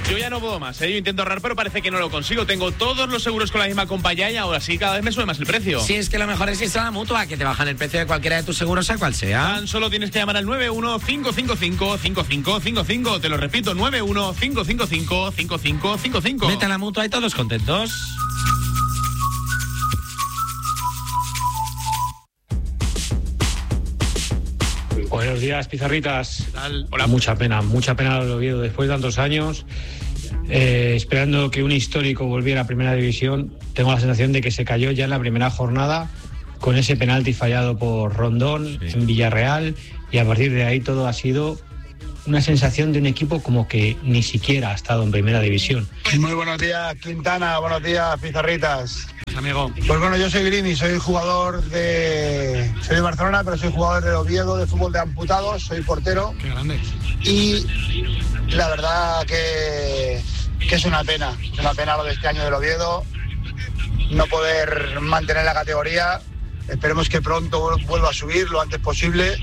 Yo ya no puedo más, Yo intento ahorrar, pero parece que no lo consigo. Tengo todos los seguros con la misma compañía y ahora sí cada vez me sube más el precio. Sí, es que lo mejor es irse a la Mutua, que te bajan el precio de cualquiera de tus seguros, sea cual sea. Tan solo tienes que llamar al 915555555. Te lo repito, 915555555. Vete a la Mutua y todos contentos. Buenos días, Pizarritas. Hola. Mucha pena lo Oviedo después de tantos años, esperando que un histórico volviera a Primera División. Tengo la sensación de que se cayó ya en la primera jornada con ese penalti fallado por Rondón en Villarreal, y a partir de ahí todo ha sido una sensación de un equipo como que ni siquiera ha estado en Primera División. Muy buenos días, Quintana. Buenos días, Pizarritas. Amigo. Pues bueno, yo soy Grini, soy de Barcelona, pero soy jugador de Oviedo, de fútbol de amputados, soy portero. Qué grande. Y la verdad que es una pena lo de este año del Oviedo, no poder mantener la categoría. Esperemos que pronto vuelva a subir lo antes posible,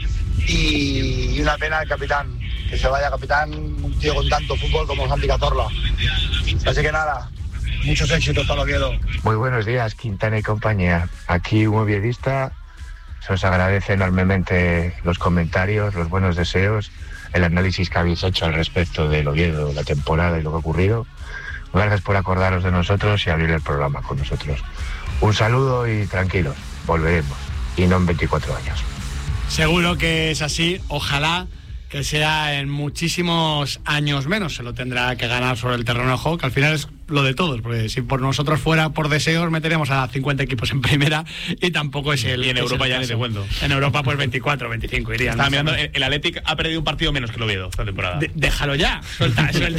y una pena el capitán, que se vaya capitán, un tío con tanto fútbol como Santi Cazorla. Así que nada, muchos éxitos para Oviedo. Muy buenos días, Quintana y compañía. Aquí un oviedista, se os agradece enormemente los comentarios, los buenos deseos, el análisis que habéis hecho al respecto del Oviedo, la temporada y lo que ha ocurrido. Gracias por acordaros de nosotros y abrir el programa con nosotros. Un saludo y tranquilos, volveremos, y no en 24 años. Seguro que es así, ojalá que sea en muchísimos años menos. Se lo tendrá que ganar sobre el terreno de juego, que al final es lo de todos, porque si por nosotros fuera por deseos meteríamos a 50 equipos en primera, y tampoco es el... Y en Europa ya ni te cuento. En Europa pues 24, 25 irían. Estaba mirando, el Athletic ha perdido un partido menos que el Oviedo esta temporada. Déjalo ya, suelta el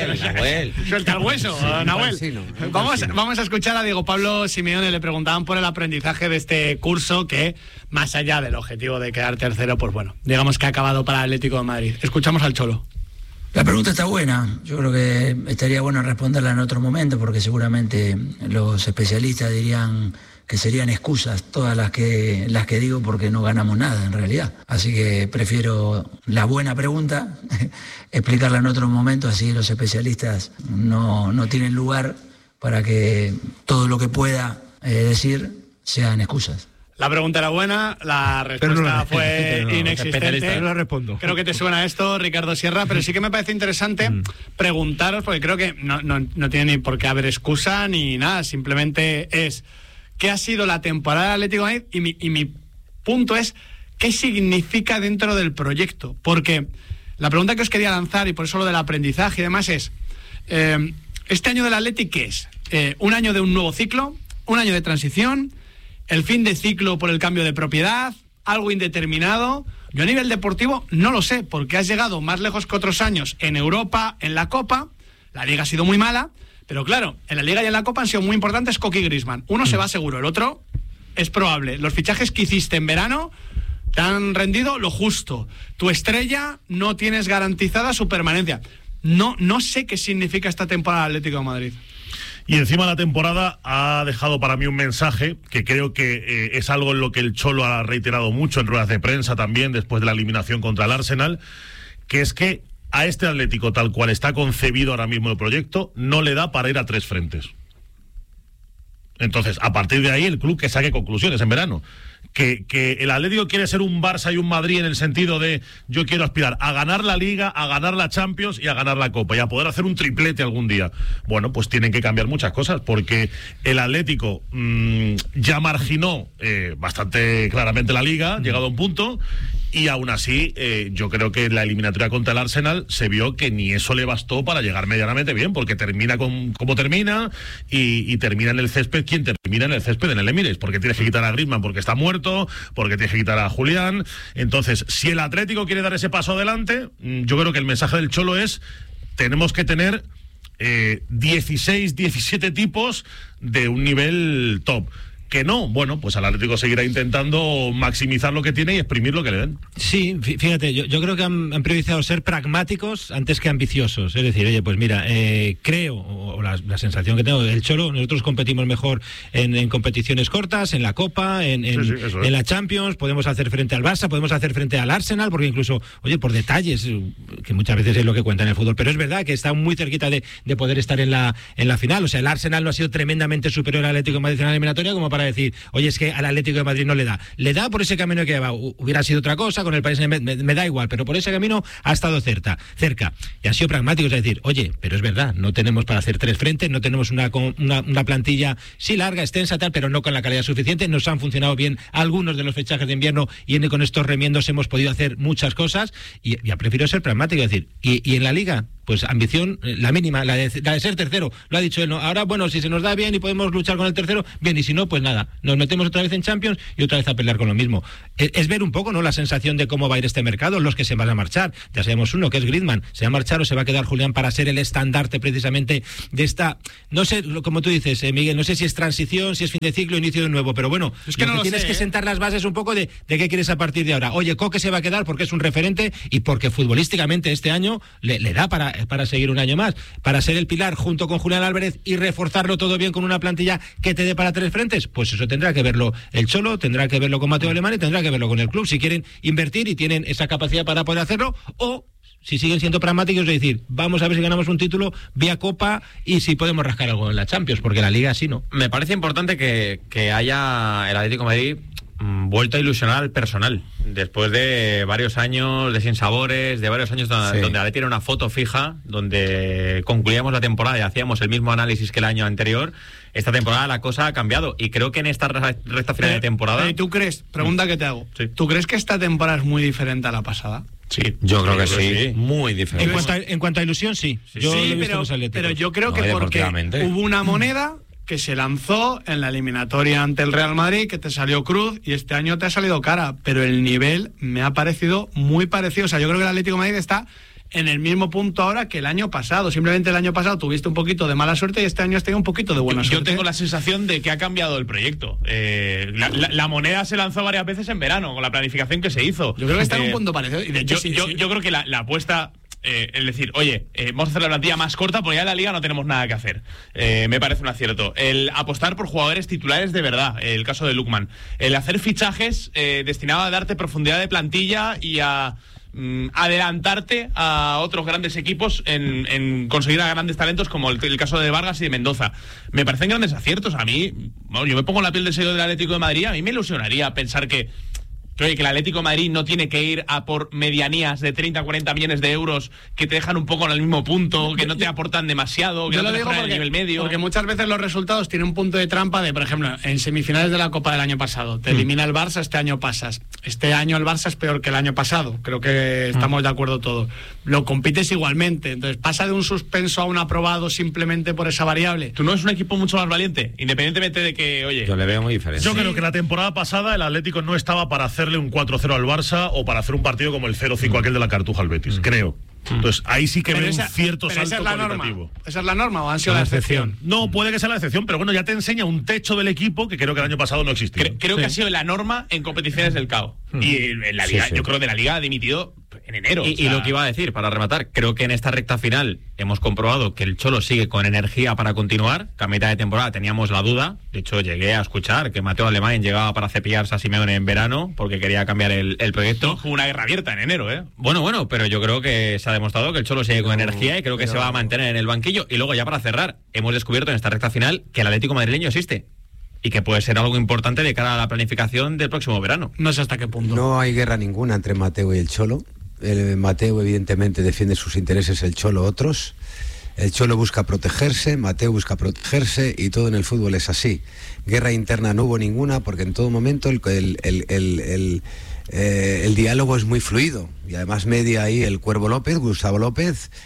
hueso, Nahuel. Vamos a escuchar a Diego Pablo Simeone. Le preguntaban por el aprendizaje de este curso, que más allá del objetivo de quedar tercero, pues bueno, digamos que ha acabado para el Atlético de Madrid. Escuchamos al Cholo. La pregunta está buena. Yo creo que estaría bueno responderla en otro momento, porque seguramente los especialistas dirían que serían excusas todas las que digo, porque no ganamos nada en realidad. Así que prefiero la buena pregunta, explicarla en otro momento, así los especialistas no tienen lugar para que todo lo que pueda decir sean excusas. La pregunta era buena, la respuesta fue inexistente. No respondo. Creo que te suena esto, Ricardo Sierra, pero sí que me parece interesante preguntaros, porque creo que no tiene ni por qué haber excusa ni nada, simplemente es ¿qué ha sido la temporada del Atlético de Madrid? Y mi punto es ¿qué significa dentro del proyecto? Porque la pregunta que os quería lanzar, y por eso lo del aprendizaje y demás, es ¿este año del Atlético qué es? ¿Un año de un nuevo ciclo? ¿Un año de transición? ¿El fin de ciclo por el cambio de propiedad? ¿Algo indeterminado? Yo a nivel deportivo no lo sé, porque has llegado más lejos que otros años en Europa, en la Copa. La Liga ha sido muy mala, pero claro, en la Liga y en la Copa han sido muy importantes Coque y Griezmann. Uno se va seguro, el otro es probable. Los fichajes que hiciste en verano te han rendido lo justo. Tu estrella no tienes garantizada su permanencia. No sé qué significa esta temporada del Atlético de Madrid. Y encima la temporada ha dejado para mí un mensaje que creo que es algo en lo que el Cholo ha reiterado mucho en ruedas de prensa también después de la eliminación contra el Arsenal, que es que a este Atlético, tal cual está concebido ahora mismo el proyecto, no le da para ir a tres frentes. Entonces, a partir de ahí, el club que saque conclusiones en verano. Que el Atlético quiere ser un Barça y un Madrid en el sentido de yo quiero aspirar a ganar la Liga, a ganar la Champions y a ganar la Copa y a poder hacer un triplete algún día. Bueno, pues tienen que cambiar muchas cosas, porque el Atlético ya marginó bastante claramente la Liga, llegado a un punto, y aún así yo creo que la eliminatoria contra el Arsenal se vio que ni eso le bastó para llegar medianamente bien, porque termina como termina y termina en el césped. ¿Quién termina en el césped? En el Emirates, porque tienes que quitar a Griezmann porque está muerto, porque tienes que quitar a Julián. Entonces, si el Atlético quiere dar ese paso adelante, yo creo que el mensaje del Cholo es: tenemos que tener 16, 17 tipos de un nivel top. que no. Bueno, pues el Atlético seguirá intentando maximizar lo que tiene y exprimir lo que le den. Sí, fíjate, yo creo que han priorizado ser pragmáticos antes que ambiciosos. Es decir, oye, pues mira, creo, o la sensación que tengo del Cholo, nosotros competimos mejor en competiciones cortas, en la Copa, en la Champions, podemos hacer frente al Barça, podemos hacer frente al Arsenal, porque incluso, oye, por detalles, que muchas veces es lo que cuenta en el fútbol, pero es verdad que está muy cerquita de poder estar en la final. O sea, el Arsenal no ha sido tremendamente superior al Atlético de Madrid en la eliminatoria como para decir, oye, es que al Atlético de Madrid no le da. Le da por ese camino que va. Hubiera sido otra cosa, con el país me da igual, pero por ese camino ha estado cerca. Y han sido pragmáticos, es decir, oye, pero es verdad, no tenemos para hacer 3 frentes, no tenemos una plantilla, sí larga, extensa, tal, pero no con la calidad suficiente. Nos han funcionado bien algunos de los fichajes de invierno y con estos remiendos hemos podido hacer muchas cosas y ya prefiero ser pragmático, es decir, y en la Liga, pues ambición, la mínima, la de ser tercero, lo ha dicho él, ¿no? Ahora, bueno, si se nos da bien y podemos luchar con el tercero, bien, y si no, pues nada, nos metemos otra vez en Champions y otra vez a pelear con lo mismo. Es ver un poco, ¿no?, la sensación de cómo va a ir este mercado, los que se van a marchar. Ya sabemos uno, que es Griezmann, se va a marchar o se va a quedar Julián para ser el estandarte precisamente de esta, no sé, como tú dices, Miguel, no sé si es transición, si es fin de ciclo, inicio de nuevo, pero bueno, es que tienes que sentar las bases un poco de qué quieres a partir de ahora. Oye, Coque se va a quedar porque es un referente y porque futbolísticamente este año le da para seguir un año más, para ser el pilar junto con Julián Álvarez y reforzarlo todo bien con una plantilla que te dé para 3 frentes. Pues eso tendrá que verlo el Cholo, tendrá que verlo con Mateo Alemán y tendrá que verlo con el club, si quieren invertir y tienen esa capacidad para poder hacerlo, o si siguen siendo pragmáticos, es decir, vamos a ver si ganamos un título vía Copa y si podemos rascar algo en la Champions, porque la Liga sí no. Me parece importante que haya el Atlético de Madrid vuelto a ilusionar al personal después de varios años de sinsabores, de varios años donde Atleti tiene una foto fija, donde concluíamos la temporada y hacíamos el mismo análisis que el año anterior. Esta temporada la cosa ha cambiado y creo que en esta recta final de temporada... ¿Y tú crees? Pregunta que te hago. Sí. ¿Tú crees que esta temporada es muy diferente a la pasada? Sí, yo creo que sí, muy diferente. En cuanto a ilusión, sí. Pero yo creo que porque hubo una moneda que se lanzó en la eliminatoria ante el Real Madrid, que te salió cruz y este año te ha salido cara, pero el nivel me ha parecido muy parecido. O sea, yo creo que el Atlético de Madrid está en el mismo punto ahora que el año pasado. Simplemente el año pasado tuviste un poquito de mala suerte y este año has tenido un poquito de buena suerte. Yo tengo la sensación de que ha cambiado el proyecto. La moneda se lanzó varias veces en verano, con la planificación que se hizo. Yo creo que está en un punto parecido. Y de hecho, yo creo que la apuesta... es decir, oye, vamos a hacer la plantilla más corta porque ya en la Liga no tenemos nada que hacer. Me parece un acierto. El apostar por jugadores titulares de verdad, el caso de Lookman. El hacer fichajes destinado a darte profundidad de plantilla y a adelantarte a otros grandes equipos en conseguir a grandes talentos, como el caso de Vargas y de Mendoza. Me parecen grandes aciertos. A mí, yo me pongo en la piel del seguidor del Atlético de Madrid, a mí me ilusionaría pensar que el Atlético de Madrid no tiene que ir a por medianías de 30 a 40 millones de euros que te dejan un poco en el mismo punto, que no te aportan demasiado, que yo no te lo digo mejoran el nivel medio. Porque muchas veces los resultados tienen un punto de trampa de, por ejemplo, en semifinales de la Copa del año pasado, te elimina el Barça, este año pasas. Este año el Barça es peor que el año pasado, creo que estamos de acuerdo todos. Lo compites igualmente, entonces pasa de un suspenso a un aprobado simplemente por esa variable. ¿Tú no es un equipo mucho más valiente? Independientemente de que, oye... Yo le veo muy diferente. Yo creo que la temporada pasada el Atlético no estaba para hacerle un 4-0 al Barça o para hacer un partido como el 0-5 aquel de la Cartuja al Betis, creo. Entonces ahí sí que veo un cierto salto cualitativo. ¿Esa es la norma o han sido la excepción? No, puede que sea la excepción, pero bueno, ya te enseña un techo del equipo que creo que el año pasado no existía. Creo que ha sido la norma en competiciones del CAO. Y en la Liga, yo creo que de la Liga ha dimitido en enero. Y lo que iba a decir, para rematar, creo que en esta recta final hemos comprobado que el Cholo sigue con energía para continuar, que a mitad de temporada teníamos la duda. De hecho, llegué a escuchar que Mateo Alemán llegaba para cepillarse a Simeone en verano porque quería cambiar el proyecto. Fue una guerra abierta en enero, ¿eh? Bueno, pero yo creo que se ha demostrado que el Cholo sigue con energía y creo que se va a mantener en el banquillo. Y luego, ya para cerrar, hemos descubierto en esta recta final que el Atlético madrileño existe y que puede ser algo importante de cara a la planificación del próximo verano. No sé hasta qué punto. No hay guerra ninguna entre Mateo y el Cholo. Mateo evidentemente defiende sus intereses, el Cholo otros. El Cholo busca protegerse, Mateo busca protegerse y todo en el fútbol es así. Guerra interna no hubo ninguna porque en todo momento el diálogo es muy fluido y además media ahí el Cuervo López, Gustavo López,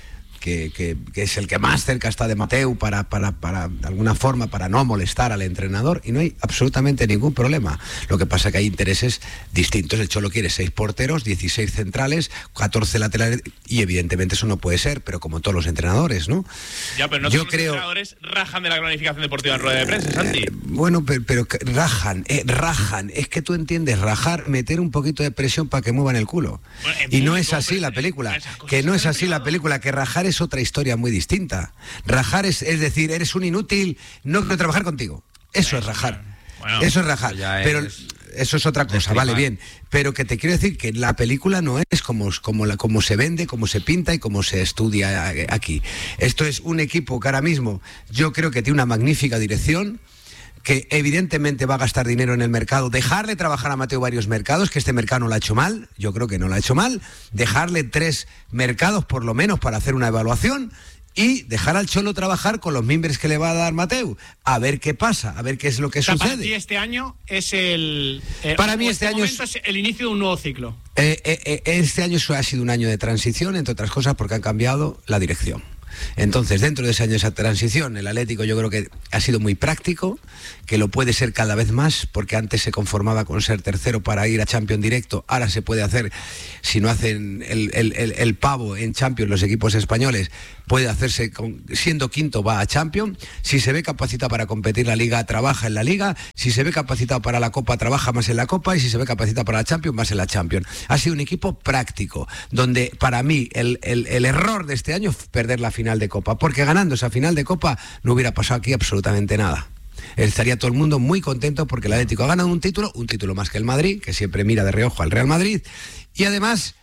que es el que más cerca está de Mateu para de alguna forma, para no molestar al entrenador, y no hay absolutamente ningún problema. Lo que pasa es que hay intereses distintos. El Cholo quiere 6 porteros, 16 centrales, 14 laterales, y evidentemente eso no puede ser, pero como todos los entrenadores, ¿no? Ya, pero no todos los entrenadores rajan de la planificación deportiva en rueda de prensa, Santi. Bueno, pero rajan, es que tú entiendes, rajar, meter un poquito de presión para que muevan el culo. Bueno, y no es así la película, que no es así la película, que rajar es otra historia muy distinta. Rajar es decir, eres un inútil, no quiero trabajar contigo. Eso es rajar. Bueno, eso es rajar. Pero eso es otra cosa, vale, bien. Pero que te quiero decir que la película no es como se vende, como se pinta y como se estudia aquí. Esto es un equipo que ahora mismo yo creo que tiene una magnífica dirección, que evidentemente va a gastar dinero en el mercado, dejarle trabajar a Mateu varios mercados, que este mercado no lo ha hecho mal, yo creo que no lo ha hecho mal, dejarle 3 mercados por lo menos para hacer una evaluación, y dejar al Cholo trabajar con los mimbres que le va a dar Mateu, a ver qué pasa, a ver qué es lo que sucede. Para ti este año es para mí este año es el inicio de un nuevo ciclo. Este año ha sido un año de transición, entre otras cosas porque han cambiado la dirección. Entonces, dentro de ese año de esa transición, el Atlético yo creo que ha sido muy práctico, que lo puede ser cada vez más, porque antes se conformaba con ser tercero para ir a Champions directo, ahora se puede hacer, si no hacen el pavo en Champions los equipos españoles, puede hacerse, siendo quinto va a Champions, si se ve capacitado para competir la Liga, trabaja en la Liga, si se ve capacitado para la Copa, trabaja más en la Copa, y si se ve capacitado para la Champions, más en la Champions. Ha sido un equipo práctico, donde para mí el error de este año es perder la final de Copa, porque ganando esa final de Copa no hubiera pasado aquí absolutamente nada. Estaría todo el mundo muy contento porque el Atlético ha ganado un título más que el Madrid, que siempre mira de reojo al Real Madrid, y además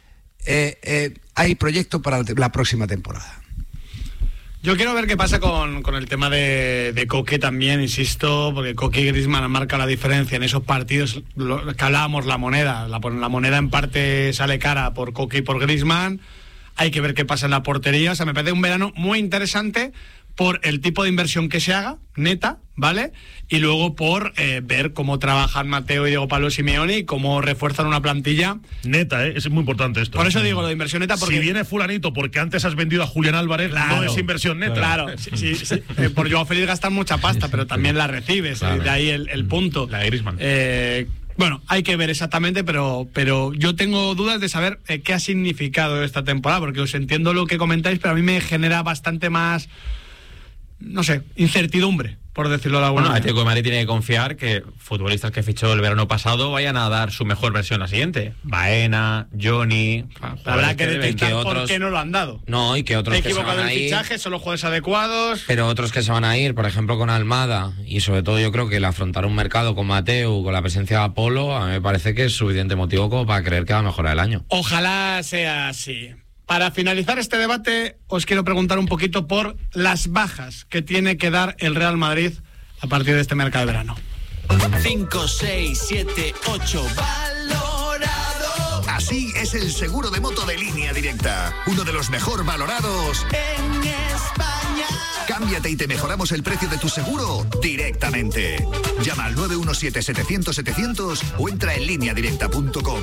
hay proyecto para la próxima temporada. Yo quiero ver qué pasa con el tema de Coque también, insisto, porque Coque y Griezmann han marcado la diferencia en esos partidos que hablábamos, la moneda en parte sale cara por Coque y por Griezmann. Hay que ver qué pasa en la portería. O sea, me parece un verano muy interesante por el tipo de inversión que se haga, neta, ¿vale? Y luego por ver cómo trabajan Mateo y Diego Pablo Simeone y cómo refuerzan una plantilla. Neta, es muy importante esto. Por eso digo lo de inversión neta, porque... Si viene fulanito porque antes has vendido a Julián Álvarez, claro, no es inversión neta. Claro, sí. Por Joao Félix gastan mucha pasta, pero también la recibes, claro. De ahí el punto. La de Griezmann. Bueno, hay que ver exactamente, pero yo tengo dudas de saber qué ha significado esta temporada, porque os entiendo lo que comentáis, pero a mí me genera bastante más, no sé, incertidumbre, por decirlo de alguna manera. Atlético de Madrid tiene que confiar que futbolistas que fichó el verano pasado vayan a dar su mejor versión la siguiente. Baena, Johnny... Habrá que detectar por qué no lo han dado. No, y que otros que se van a ir... equivocado el fichaje, son los jugadores adecuados... Pero otros que se van a ir, por ejemplo, con Almada, y sobre todo yo creo que el afrontar un mercado con Mateu, con la presencia de Apolo, a mí me parece que es suficiente motivo como para creer que va a mejorar el año. Ojalá sea así. Para finalizar este debate, os quiero preguntar un poquito por las bajas que tiene que dar el Real Madrid a partir de este mercado de verano. 5, 6, 7, 8, valorado. Así es el seguro de moto de Línea Directa. Uno de los mejor valorados en España. Cámbiate y te mejoramos el precio de tu seguro directamente. Llama al 917-700-700 o entra en lineadirecta.com.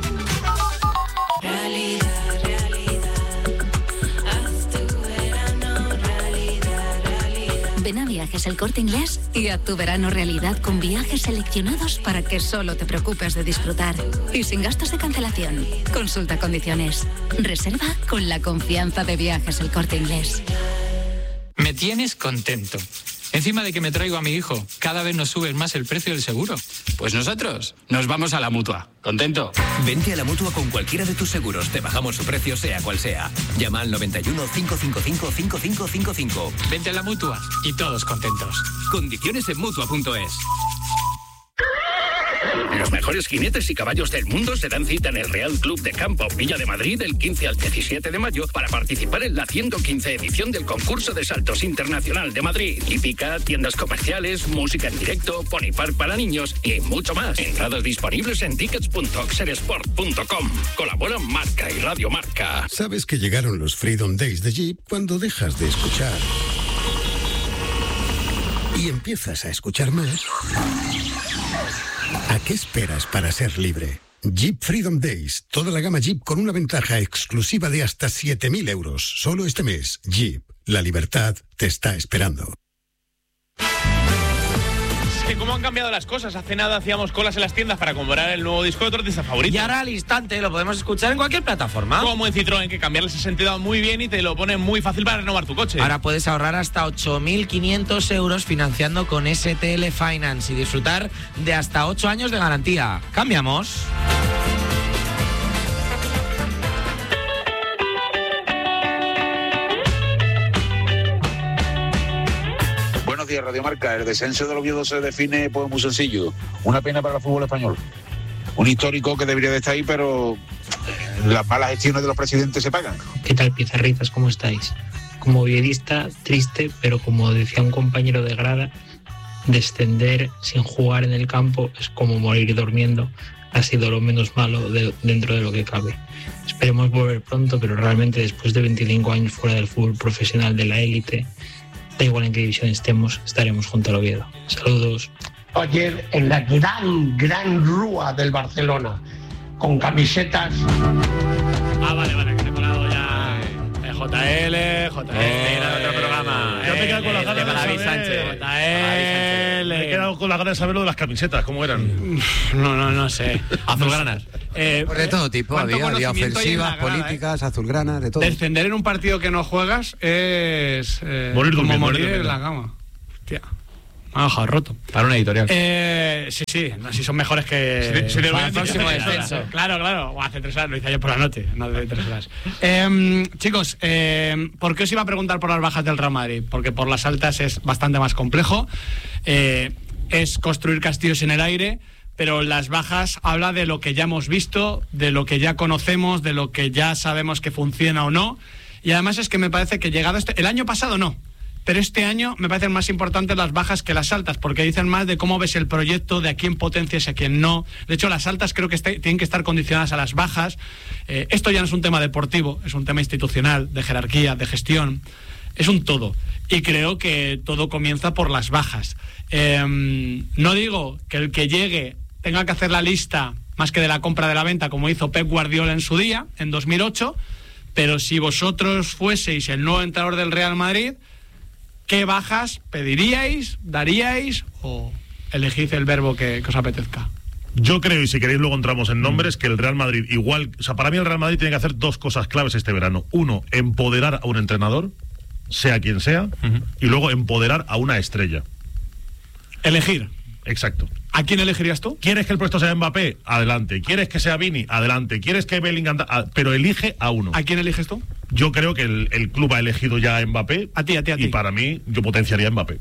Ven a Viajes El Corte Inglés y haz tu verano realidad con viajes seleccionados para que solo te preocupes de disfrutar. Y sin gastos de cancelación. Consulta condiciones. Reserva con la confianza de Viajes El Corte Inglés. Me tienes contento. Encima de que me traigo a mi hijo, cada vez nos subes más el precio del seguro. Pues nosotros nos vamos a la Mutua. ¿Contento? Vente a la Mutua con cualquiera de tus seguros. Te bajamos su precio sea cual sea. Llama al 91 555 5555. Vente a la Mutua y todos contentos. Condiciones en Mutua.es. Los mejores jinetes y caballos del mundo se dan cita en el Real Club de Campo Villa de Madrid del 15 al 17 de mayo para participar en la 115 edición del concurso de saltos internacional de Madrid. Hípica, tiendas comerciales, música en directo, pony park para niños y mucho más. Entradas disponibles en tickets.oxersport.com. Colaboran Marca y Radio Marca. ¿Sabes que llegaron los Freedom Days de Jeep cuando dejas de escuchar y empiezas a escuchar más? ¿A qué esperas para ser libre? Jeep Freedom Days. Toda la gama Jeep con una ventaja exclusiva de hasta 7.000 euros. Solo este mes. Jeep. La libertad te está esperando. ¿Cómo han cambiado las cosas? Hace nada hacíamos colas en las tiendas para comprar el nuevo disco de tu artista favorito. Y ahora al instante lo podemos escuchar en cualquier plataforma. Como en Citroën, que cambiarles ese sentido muy bien y te lo pone muy fácil para renovar tu coche. Ahora puedes ahorrar hasta 8.500 euros financiando con STL Finance y disfrutar de hasta 8 años de garantía. ¡Cambiamos! Buenos días, Radio Marca. El descenso del Oviedo se define pues muy sencillo. Una pena para el fútbol español. Un histórico que debería de estar ahí, pero las malas gestiones de los presidentes se pagan. ¿Qué tal, pizarritas? ¿Cómo estáis? Como oviedista, triste, pero como decía un compañero de grada, descender sin jugar en el campo es como morir durmiendo. Ha sido lo menos malo dentro de lo que cabe. Esperemos volver pronto, pero realmente después de 25 años fuera del fútbol profesional de la élite, da igual en qué división estemos, estaremos junto al Oviedo. Saludos. Ayer en la gran rúa del Barcelona, con camisetas. Vale, que me he colado ya. JL, era otro programa. Ya me he quedado con las ganas de David saber. Sánchez. Me he quedado con las ganas de saber lo de las camisetas, ¿cómo eran? No sé. Azulgranas. Pues de todo tipo, había ofensivas, políticas, azulgranas, de todo. Descender en un partido que no juegas es morir como durmiendo, morir en la cama. Hostia. Me ha dejado roto. Para una editorial. Sí, así son mejores que si para el próximo descenso. Claro. O hace 3 horas, lo hice ayer por la noche, no hace 3 horas. Chicos, ¿por qué os iba a preguntar por las bajas del Real Madrid? Porque por las altas es bastante más complejo. Es construir castillos en el aire, pero las bajas habla de lo que ya hemos visto, de lo que ya conocemos, de lo que ya sabemos que funciona o no. Y además es que me parece que llegado el año pasado no. Pero este año me parecen más importantes las bajas que las altas, porque dicen más de cómo ves el proyecto, de a quién potencias y a quién no. De hecho, las altas creo que tienen que estar condicionadas a las bajas. Esto ya no es un tema deportivo, es un tema institucional, de jerarquía, de gestión. Es un todo. Y creo que todo comienza por las bajas. No digo que el que llegue tenga que hacer la lista más que de la compra de la venta, como hizo Pep Guardiola en su día, en 2008, pero si vosotros fueseis el nuevo entrenador del Real Madrid, ¿qué bajas pediríais, daríais o elegid el verbo que os apetezca? Yo creo, y si queréis luego entramos en nombres, que el Real Madrid igual, o sea, para mí el Real Madrid tiene que hacer 2 cosas claves este verano. Uno, empoderar a un entrenador, sea quien sea, y luego empoderar a una estrella. Elegir. Exacto. ¿A quién elegirías tú? ¿Quieres que el puesto sea Mbappé? Adelante. ¿Quieres que sea Vini? Adelante. ¿Quieres que Bellingham? Pero elige a uno. ¿A quién eliges tú? Yo creo que el club ha elegido ya a Mbappé. A ti. Y para mí, yo potenciaría a Mbappé.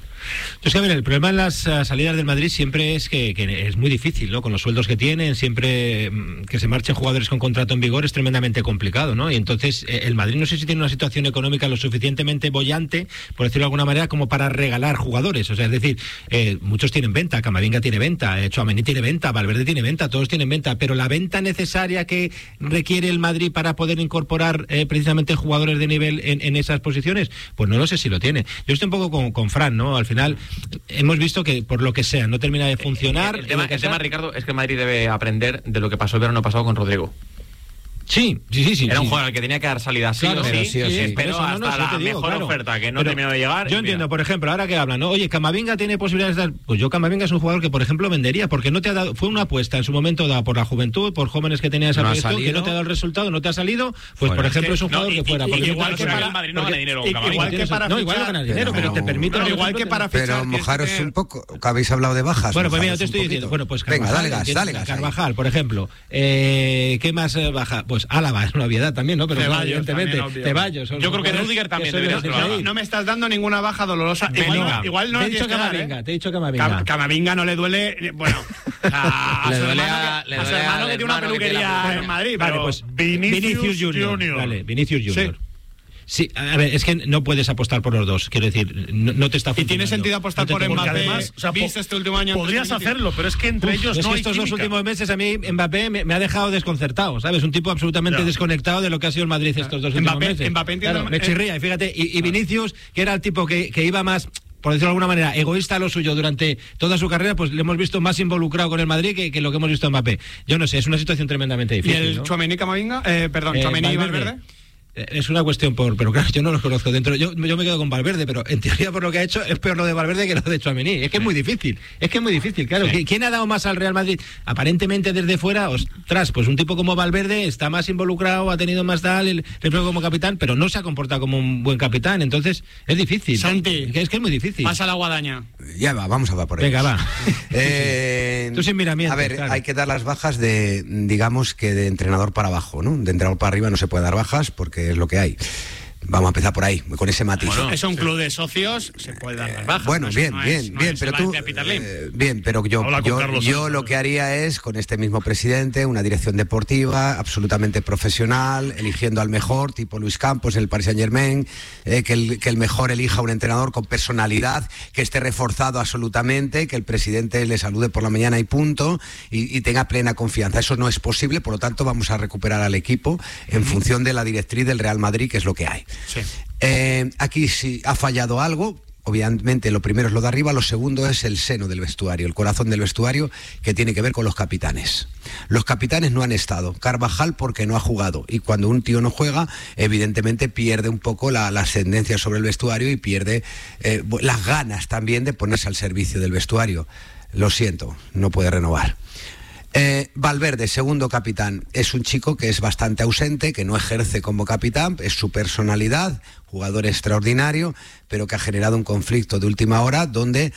Es que, a ver, el problema en las salidas del Madrid siempre es que es muy difícil, ¿no? Con los sueldos que tienen, siempre que se marchen jugadores con contrato en vigor es tremendamente complicado, ¿no? Y entonces el Madrid no sé si tiene una situación económica lo suficientemente boyante, por decirlo de alguna manera, como para regalar jugadores. O sea, es decir, muchos tienen venta, Camavinga tiene venta, Tchouaméni tiene venta, Valverde tiene venta, todos tienen venta, pero la venta necesaria que requiere el Madrid para poder incorporar precisamente jugadores de nivel en esas posiciones, pues no lo sé si lo tiene. Yo estoy un poco con Fran, ¿no? Al final hemos visto que por lo que sea no termina de funcionar. El tema, Ricardo, es que el Madrid debe aprender de lo que pasó el verano pasado con Rodrigo. Sí. Era un jugador al que tenía que dar salida sí o sí, pero hasta la mejor oferta que no terminó de llegar. Yo entiendo, por ejemplo, ahora que hablan, ¿no? Oye, Camavinga tiene posibilidades de dar. Pues yo Camavinga es un jugador que, por ejemplo, vendería, porque no te ha dado, fue una apuesta en su momento dada por la juventud, por jóvenes que tenían esa proyección, que no te ha dado el resultado, no te ha salido, pues por ejemplo es un jugador que fuera. Igual que para el Madrid no gana dinero con Camavinga. Igual no gana dinero, pero te permite. Igual que para fichar. Pero mojaros un poco, que habéis hablado de bajas. Bueno, pues mira, te estoy diciendo. Bueno, pues Carvajal. Venga, dale gas. Carvajal, por ejemplo. ¿Qué más baja? Pues Álava es una obviedad también, ¿no? Pero evidentemente, Ceballos. Yo creo que Rudiger también debería ser. No me estás dando ninguna baja dolorosa. Igual no te he dicho Camavinga. Te he dicho Camavinga. Camavinga no le duele. Bueno, a su hermano que tiene una peluquería en Madrid. Vale, pues Vinicius Junior. Vale, Vinicius Junior. Sí, a ver, es que no puedes apostar por los dos, quiero decir, no te está funcionando. ¿Y tiene sentido apostar por Mbappé? Además, o sea, ¿viste este último año? Podrías hacerlo, pero es que entre ellos no hay estos química. 2 últimos meses a mí Mbappé me ha dejado desconcertado, ¿sabes? Un tipo absolutamente desconectado de lo que ha sido el Madrid estos 2 últimos meses. Mbappé entiendo. Claro, me chirría, y fíjate, y Vinicius, que era el tipo que iba más por decirlo de alguna manera, egoísta a lo suyo durante toda su carrera, pues le hemos visto más involucrado con el Madrid que lo que hemos visto en Mbappé. Yo no sé, es una situación tremendamente difícil. ¿Y el Tchouaméni Camavinga? Tchouaméni Valverde. Es una cuestión pero claro, yo no los conozco dentro. Yo me quedo con Valverde, pero en teoría por lo que ha hecho es peor lo de Valverde que lo de Tchouaméni. Es que es muy difícil. Claro. Sí. ¿Quién ha dado más al Real Madrid? Aparentemente desde fuera, ostras, pues un tipo como Valverde está más involucrado, ha tenido más el reflejo como capitán, pero no se ha comportado como un buen capitán. Entonces es difícil. Santi, es que es muy difícil. Pasa la guadaña. Ya vamos a por ello. Venga, va. Tú sin miramiento. A ver, claro. Hay que dar las bajas digamos que de entrenador para abajo, ¿no? De entrenador para arriba no se puede dar bajas porque es lo que hay. Vamos a empezar por ahí, con ese matiz. Bueno, es un club de socios, se puede dar las bajas. Bueno, bien, pero tú... bien, pero yo lo que haría es, con este mismo presidente, una dirección deportiva absolutamente profesional, eligiendo al mejor, tipo Luis Campos en el Paris Saint-Germain, que el mejor elija un entrenador con personalidad, que esté reforzado absolutamente, que el presidente le salude por la mañana y punto, y tenga plena confianza. Eso no es posible, por lo tanto vamos a recuperar al equipo en función de la directriz del Real Madrid, que es lo que hay. Sí. Aquí sí ha fallado algo. Obviamente lo primero es lo de arriba, lo segundo es el seno del vestuario, el corazón del vestuario, que tiene que ver con los capitanes. Los capitanes no han estado. Carvajal porque no ha jugado, y cuando un tío no juega, evidentemente pierde un poco la ascendencia sobre el vestuario y pierde las ganas también de ponerse al servicio del vestuario. Lo siento, no puede renovar. Valverde, segundo capitán, es un chico que es bastante ausente, que no ejerce como capitán, es su personalidad, jugador extraordinario, pero que ha generado un conflicto de última hora donde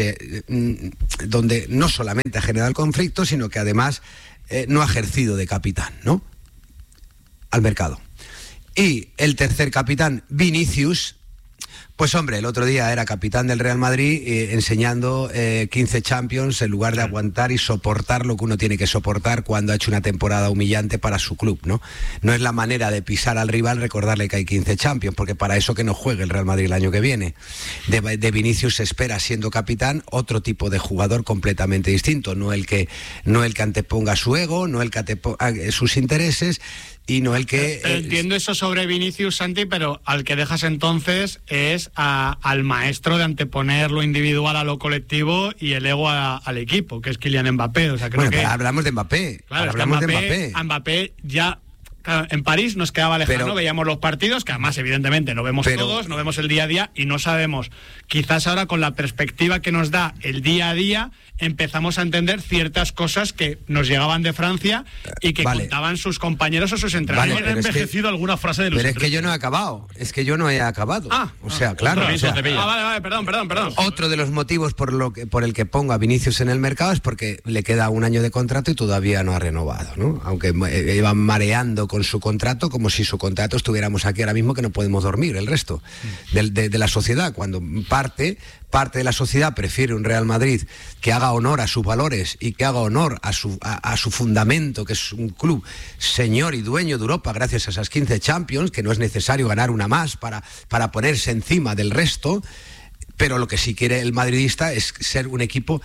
no solamente ha generado el conflicto, sino que además no ha ejercido de capitán, ¿no? Al mercado. Y el tercer capitán, Vinicius. Pues hombre, el otro día era capitán del Real Madrid enseñando 15 Champions en lugar de aguantar y soportar lo que uno tiene que soportar cuando ha hecho una temporada humillante para su club, ¿no? No es la manera de pisar al rival recordarle que hay 15 Champions, porque para eso que no juegue el Real Madrid el año que viene. De Vinicius se espera, siendo capitán, otro tipo de jugador completamente distinto, no el que anteponga su ego, no el que anteponga sus intereses, y no el que... Entiendo eso sobre Vinicius, Santi, pero al que dejas entonces es al maestro de anteponer lo individual a lo colectivo y el ego al equipo, que es Kylian Mbappé. O sea, creo que hablamos de Mbappé. Claro, hablamos de Mbappé. A Mbappé ya... Claro, en París nos quedaba lejano, veíamos los partidos, que además evidentemente no vemos todos, no vemos el día a día y no sabemos. Quizás ahora con la perspectiva que nos da el día a día empezamos a entender ciertas cosas que nos llegaban de Francia y que contaban sus compañeros o sus entrenadores. Vale, envejecido alguna frase de los... Pero es que yo no he acabado, o sea, claro. Vale, perdón. Otro de los motivos por el que pongo a Vinicius en el mercado es porque le queda un año de contrato y todavía no ha renovado, ¿no? Aunque iban mareando con su contrato, como si su contrato estuviéramos aquí ahora mismo que no podemos dormir el resto de la sociedad, cuando parte de la sociedad prefiere un Real Madrid que haga honor a sus valores y que haga honor a su fundamento, que es un club señor y dueño de Europa gracias a esas 15 Champions, que no es necesario ganar una más para ponerse encima del resto, pero lo que sí quiere el madridista es ser un equipo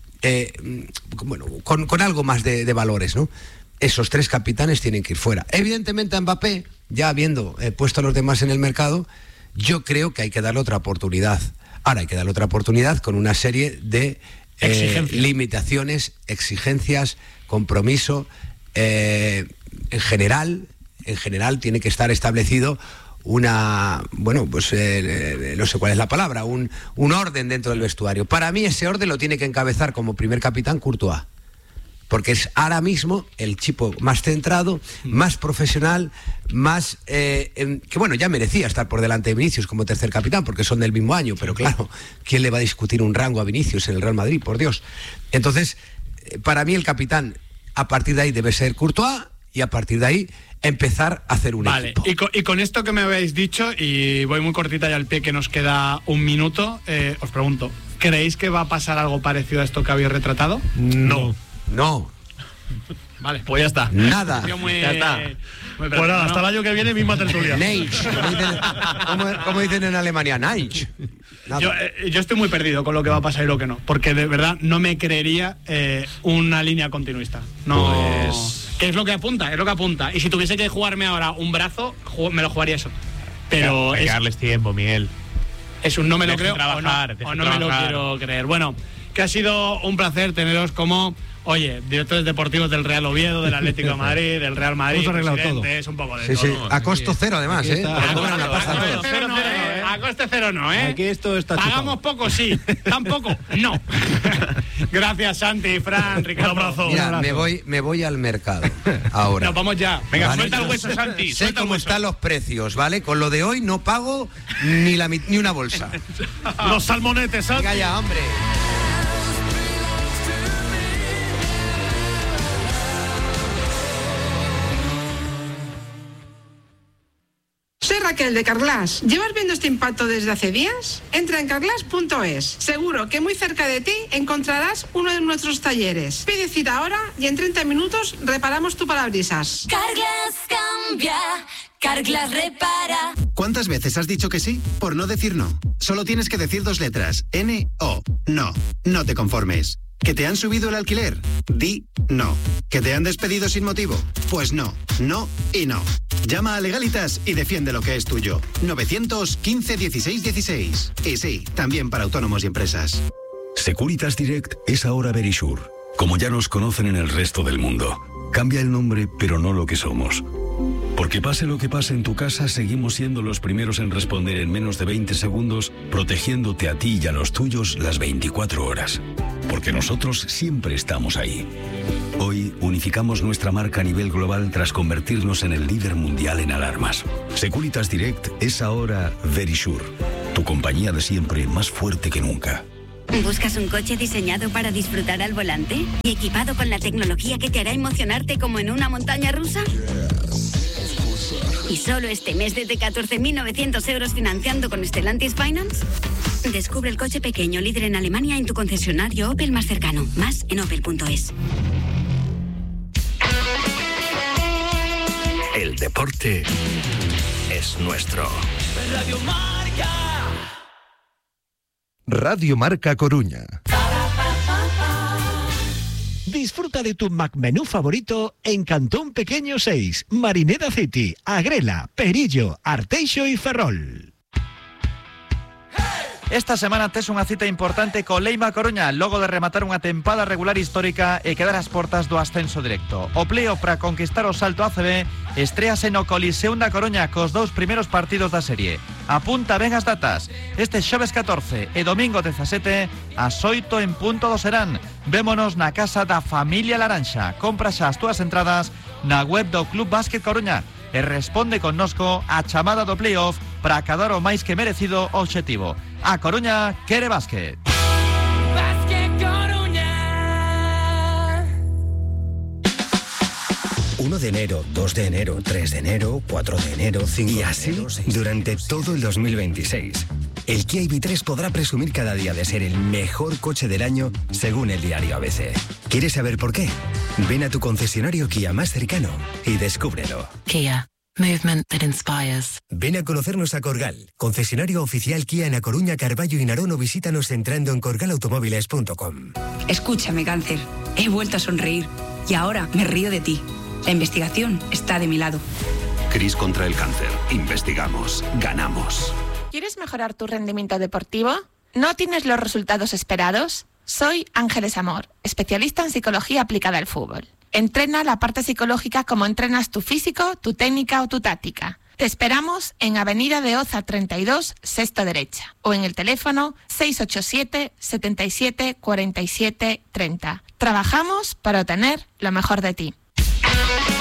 con algo más de valores, ¿no? Esos tres capitanes tienen que ir fuera. Evidentemente a Mbappé, ya habiendo puesto a los demás en el mercado, yo creo que hay que darle otra oportunidad. Ahora hay que darle otra oportunidad con una serie de limitaciones, exigencias, compromiso. En general tiene que estar establecido no sé cuál es la palabra, un orden dentro del vestuario. Para mí ese orden lo tiene que encabezar como primer capitán Courtois, porque es ahora mismo el chico más centrado, más profesional, más ya merecía estar por delante de Vinicius como tercer capitán, porque son del mismo año, pero claro, ¿quién le va a discutir un rango a Vinicius en el Real Madrid? Por Dios. Entonces, para mí el capitán, a partir de ahí debe ser Courtois, y a partir de ahí empezar a hacer un equipo. Y con esto que me habéis dicho, y voy muy cortita ya al pie, que nos queda un minuto, os pregunto, ¿creéis que va a pasar algo parecido a esto que habéis retratado? No. Vale, pues ya está. Nada. Ya está. Pues nada, hasta el año que viene, misma tertulia. ¿Cómo dicen en Alemania? Neich. Yo estoy muy perdido con lo que va a pasar y lo que no, porque de verdad no me creería una línea continuista. Que es lo que apunta, y si tuviese que jugarme ahora un brazo, me lo jugaría eso. Pero hay que darles tiempo, Miguel. Es un no me lo creo trabajar, o no me lo quiero creer. Bueno, que ha sido un placer teneros como, directores deportivos del Real Oviedo, del Atlético de Madrid, del Real Madrid. Hemos arreglado todo. Es un poco de Sí, todo. sí. A costo cero, además, ¿eh? A coste cero no, ¿eh? Aquí esto está Pagamos poco, sí. Tampoco, no. Gracias, Santi, Fran, Ricardo. Un abrazo. Mira, me voy al mercado ahora. Nos vamos ya. Venga, Vale. suelta el hueso, Santi. Sé cómo están los precios, ¿vale? Con lo de hoy no pago ni una bolsa. Los salmonetes, Santi. Venga ya, hombre. Soy Raquel de Carglass. ¿Llevas viendo este impacto desde hace días? Entra en carglass.es. Seguro que muy cerca de ti encontrarás uno de nuestros talleres. Pide cita ahora y en 30 minutos reparamos tu parabrisas. Carglass cambia, Carglass repara. ¿Cuántas veces has dicho que sí por no decir no? Solo tienes que decir 2 letras. N-O. No. No te conformes. ¿Que te han subido el alquiler? Di no. ¿Que te han despedido sin motivo? Pues no. No y no. Llama a Legalitas y defiende lo que es tuyo. 915 16 16. Y sí, también para autónomos y empresas. Securitas Direct es ahora Verisure, como ya nos conocen en el resto del mundo. Cambia el nombre, pero no lo que somos. Porque pase lo que pase en tu casa, seguimos siendo los primeros en responder en menos de 20 segundos, protegiéndote a ti y a los tuyos las 24 horas. Porque nosotros siempre estamos ahí. Hoy unificamos nuestra marca a nivel global tras convertirnos en el líder mundial en alarmas. Securitas Direct es ahora Verisure, tu compañía de siempre más fuerte que nunca. ¿Buscas un coche diseñado para disfrutar al volante? ¿Y equipado con la tecnología que te hará emocionarte como en una montaña rusa? ¿Y solo este mes desde 14.900 euros financiando con Stellantis Finance? Descubre el coche pequeño líder en Alemania en tu concesionario Opel más cercano. Más en opel.es. El deporte es nuestro. Radio Marca. Radio Marca Coruña. Disfruta de tu McMenú favorito en Cantón Pequeño 6, Marineda City, Agrela, Perillo, Arteixo y Ferrol. Esta semana tes unha cita importante co Leima Coruña, logo de rematar unha tempada regular histórica e quedar ás portas do ascenso directo. O pleo para conquistar o salto ACB estréase no Coliseum da Coruña cos 2 primeiros partidos da serie. Apunta ben as datas. Este xoves 14 e domingo 17 ás 8 en punto do serán. Vémonos na casa da familia Laranxa. Compra xa as túas entradas na web do Club Básquet Coruña e responde connosco a chamada do playoff para acadar o máis que merecido obxectivo. A Coruña quere básquet. Básquet Coruña. 1 de enero, 2 de enero, 3 de enero, 4 de enero, 5 de enero... Y así, durante todo el 2026. El Kia EV3 podrá presumir cada día de ser el mejor coche del año, según el diario ABC. ¿Quieres saber por qué? Ven a tu concesionario Kia más cercano y descúbrelo. Kia. Movement that inspires. Ven a conocernos a Corgal, concesionario oficial Kia en A Coruña, Carballo y Narón, o visítanos entrando en corgalautomóviles.com. Escúchame, cáncer. He vuelto a sonreír y ahora me río de ti. La investigación está de mi lado. CRIS contra el cáncer. Investigamos. Ganamos. ¿Quieres mejorar tu rendimiento deportivo? ¿No tienes los resultados esperados? Soy Ángeles Amor, especialista en psicología aplicada al fútbol. Entrena la parte psicológica como entrenas tu físico, tu técnica o tu táctica. Te esperamos en Avenida de Oza 32, sexto derecha, o en el teléfono 687 77 47 30. Trabajamos para obtener lo mejor de ti.